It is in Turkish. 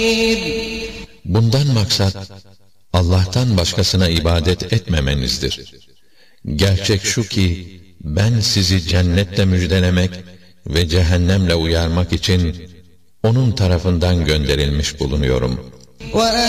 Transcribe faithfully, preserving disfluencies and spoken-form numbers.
Bundan maksat, Allah'tan başkasına ibadet etmemenizdir. Gerçek şu ki, ben sizi cennetle müjdelemek ve cehennemle uyarmak için onun tarafından gönderilmiş bulunuyorum.